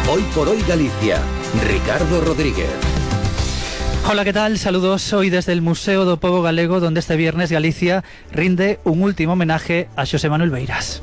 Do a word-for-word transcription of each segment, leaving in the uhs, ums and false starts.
Hoy por hoy Galicia, Ricardo Rodríguez. Hola, ¿qué tal? Saludos hoy desde el Museo do Pobo Galego, donde este viernes Galicia rinde un último homenaje a Xosé Manuel Beiras.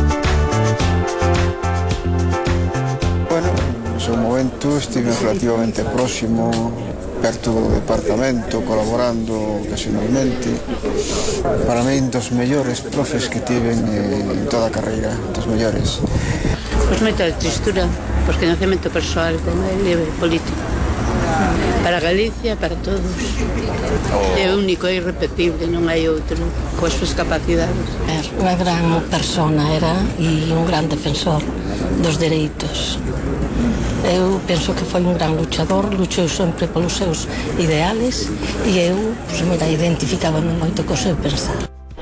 Bueno, no seu momento estive relativamente próximo, perto do departamento, colaborando ocasionalmente. Para min, dos mellores profes que tiven en toda a carreira, dos mellores. Pois moita tristura, por coñecemento persoal como ele político. Para Galicia, para todos. É único, é irrepetible, non hai outro coas súas capacidades. Unha gran persona era e un gran defensor dos dereitos. Eu penso que foi un gran luchador, luchou sempre polos seus ideales e eu, pues, mira, identificábame moito co seu pensar.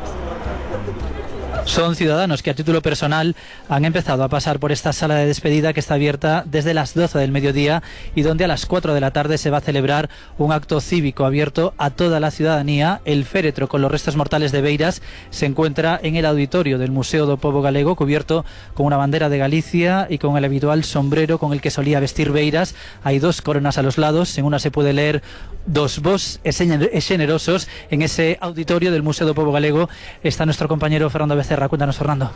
Son ciudadanos que a título personal han empezado a pasar por esta sala de despedida que está abierta desde las doce del mediodía y donde a las cuatro de la tarde se va a celebrar un acto cívico abierto a toda la ciudadanía. El féretro con los restos mortales de Beiras se encuentra en el auditorio del Museo do Pobo Galego, cubierto con una bandera de Galicia y con el habitual sombrero con el que solía vestir Beiras. Hay dos coronas a los lados, en una se puede leer dos vos e generosos. En ese auditorio del Museo do Pobo Galego está nuestro compañero Fernando Becerra. Cuéntanos, Fernando.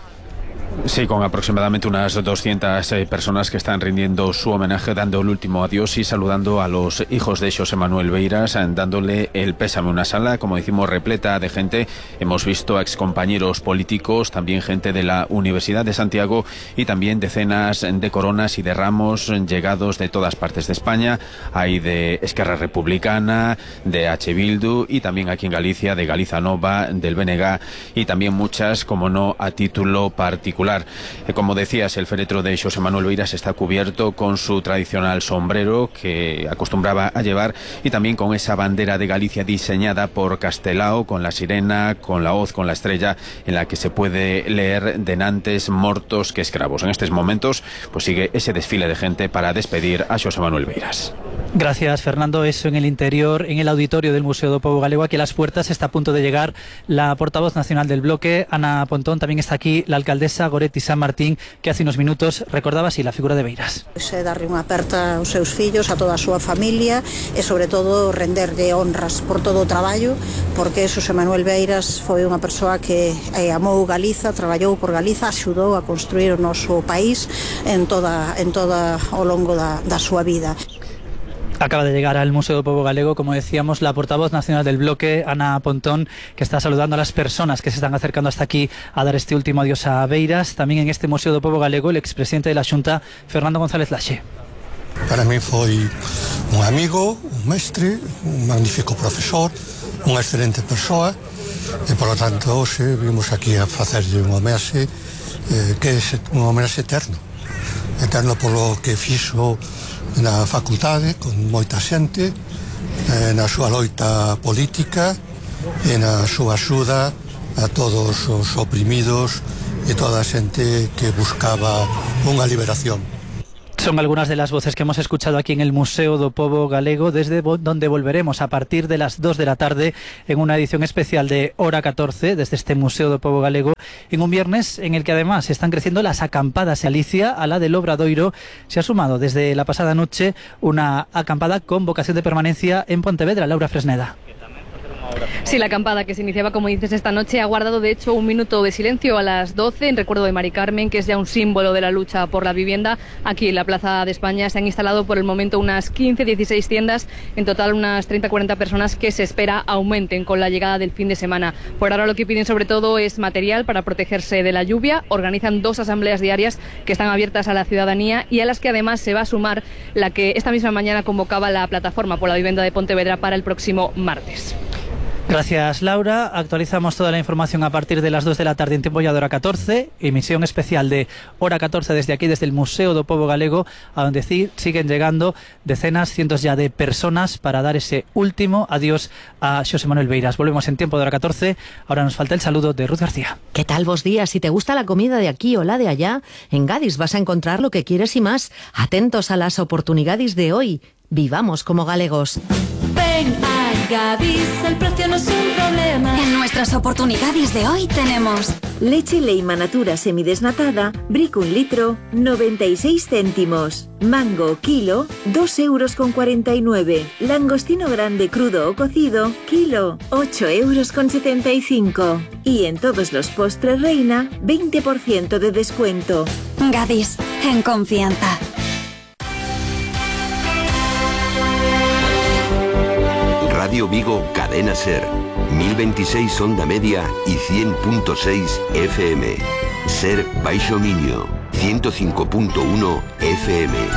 Sí, con aproximadamente unas doscientas eh, personas que están rindiendo su homenaje, dando el último adiós y saludando a los hijos de Xosé Manuel Beiras, dándole el pésame. Una sala, como decimos, repleta de gente. Hemos visto a excompañeros políticos, también gente de la Universidad de Santiago y también decenas de coronas y de ramos llegados de todas partes de España. Hay de Esquerra Republicana, de H. Bildu y también aquí en Galicia de Galiza Nova, del B N G y también muchas, como no, a título particular. Como decías, el féretro de Xosé Manuel Beiras está cubierto con su tradicional sombrero que acostumbraba a llevar y también con esa bandera de Galicia diseñada por Castelao, con la sirena, con la hoz, con la estrella, en la que se puede leer denantes mortos que escravos. En estos momentos pues sigue ese desfile de gente para despedir a Xosé Manuel Beiras. Gracias, Fernando. Eso en el interior, en el auditorio del Museo do Pobo Galego. Aquí a las puertas está a punto de llegar la portavoz nacional del bloque, Ana Pontón. También está aquí la alcaldesa Goretti San Martín, que hace unos minutos recordaba así la figura de Beiras. Se darle unha aperta aos seus fillos, a toda a súa familia e, sobre todo, renderlle honras por todo o traballo, porque Xosé Manuel Beiras foi unha persoa que eh, amou Galiza, traballou por Galiza, axudou a construir o noso país en toda, en toda o longo da, da súa vida. Acaba de llegar al Museo do Pobo Galego, como decíamos, la portavoz nacional del bloque, Ana Pontón, que está saludando a las personas que se están acercando hasta aquí a dar este último adiós a Beiras. También en este Museo do Pobo Galego, el expresidente de la Xunta, Fernando González Laxe. Para mí foi un amigo, un mestre, un magnífico profesor, unha excelente persoa e, por lo tanto, hoxe vimos aquí a facerlle un homenaxe eh, que é un homenaxe eterno. Eterno polo que fixo na facultade con moita xente, eh, na súa loita política e na súa axuda a todos os oprimidos e toda a xente que buscaba unha liberación. Son algunas de las voces que hemos escuchado aquí en el Museo do Pobo Galego, desde donde volveremos a partir de las dos de la tarde en una edición especial de Hora catorce, desde este Museo do Pobo Galego, en un viernes en el que además están creciendo las acampadas. Galicia, a la del Obradoiro, se ha sumado desde la pasada noche una acampada con vocación de permanencia en Pontevedra. Laura Fresneda. Sí, la acampada que se iniciaba, como dices, esta noche ha guardado de hecho un minuto de silencio a las doce en recuerdo de Mari Carmen, que es ya un símbolo de la lucha por la vivienda. Aquí en la Plaza de España se han instalado por el momento unas quince, dieciséis tiendas, en total unas treinta, cuarenta personas que se espera aumenten con la llegada del fin de semana. Por ahora lo que piden sobre todo es material para protegerse de la lluvia. Organizan dos asambleas diarias que están abiertas a la ciudadanía y a las que además se va a sumar la que esta misma mañana convocaba la Plataforma por la Vivienda de Pontevedra para el próximo martes. Gracias, Laura. Actualizamos toda la información a partir de las dos de la tarde en tiempo ya de Hora catorce, emisión especial de Hora catorce desde aquí, desde el Museo do Pobo Galego, a donde sí, siguen llegando decenas, cientos ya de personas para dar ese último adiós a Xosé Manuel Beiras. Volvemos en tiempo de Hora catorce. Ahora nos falta el saludo de Ruth García. ¿Qué tal, vos días? Si te gusta la comida de aquí o la de allá, en Gadis vas a encontrar lo que quieres y más. Atentos a las oportunidades de hoy. Vivamos como galegos. Ven a Gadis, el precio no es un problema. En nuestras oportunidades de hoy tenemos leche Leima Natura semidesnatada, Brick un litro, noventa y seis céntimos. Mango kilo, dos euros con cuarenta y nueve. Langostino grande crudo o cocido, kilo, ocho euros con setenta y cinco. Y en todos los postres Reina, veinte por ciento de descuento. Gadis, en confianza. Radio Vigo, Cadena Ser, mil veintiséis onda media y cien punto seis F M. Ser Baixo Miño, ciento cinco punto uno F M.